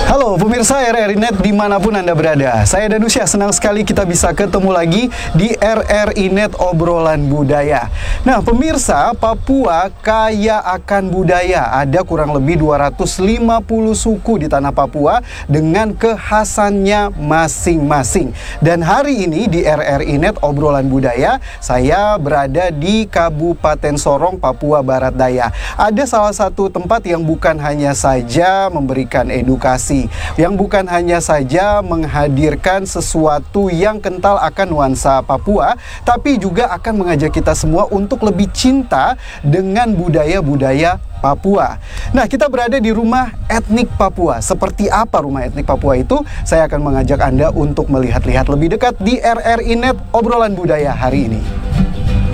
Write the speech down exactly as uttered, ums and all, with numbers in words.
Halo pemirsa R R I Net dimanapun Anda berada. Saya Danusya, senang sekali kita bisa ketemu lagi di R R I Net Obrolan Budaya. Nah pemirsa, Papua kaya akan budaya. Ada kurang lebih dua ratus lima puluh suku di tanah Papua dengan kekhasannya masing-masing. Dan hari ini di R R I Net Obrolan Budaya, saya berada di Kabupaten Sorong, Papua Barat Daya. Ada salah satu tempat yang bukan hanya saja memberikan edukasi, yang bukan hanya saja menghadirkan sesuatu yang kental akan nuansa Papua, tapi juga akan mengajak kita semua untuk lebih cinta dengan budaya-budaya Papua. Nah, kita berada di rumah etnik Papua. Seperti apa rumah etnik Papua itu? Saya akan mengajak Anda untuk melihat-lihat lebih dekat di R R I Net Obrolan Budaya hari ini.